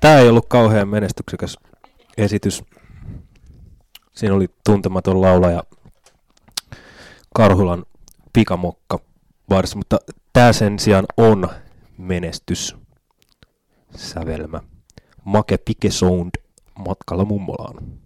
Tämä ei ollut kauhean menestyksekäs esitys. Siinä oli tuntematon laulaja Karhulan pikamokka varsin, mutta tämä sen sijaan on menestyssävelmä. Make Pike Sound matkalla mummolaan.